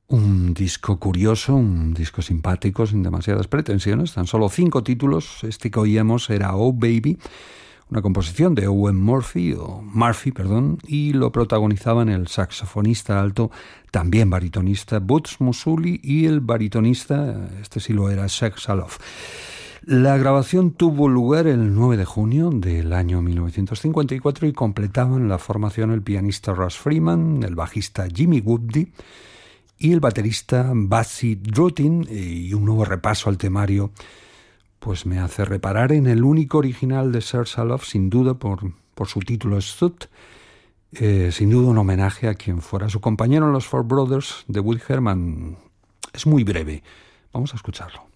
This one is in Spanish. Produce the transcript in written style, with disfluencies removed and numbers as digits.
Un disco curioso, un disco simpático, sin demasiadas pretensiones, tan solo 5 títulos. Este que oíamos era Oh Baby, una composición de Owen Murphy, y lo protagonizaban el saxofonista alto, también baritonista, Boots Musuli, y el baritonista, este sí lo era, Shek Salof. La grabación tuvo lugar el 9 de junio del año 1954 y completaban la formación el pianista Russ Freeman, el bajista Jimmy Woodley y el baterista Basie Drutin. Y un nuevo repaso al temario pues me hace reparar en el único original de Sir Salof, sin duda por su título Stud, sin duda un homenaje a quien fuera su compañero en los Four Brothers de Woody Herman. Es muy breve, vamos a escucharlo.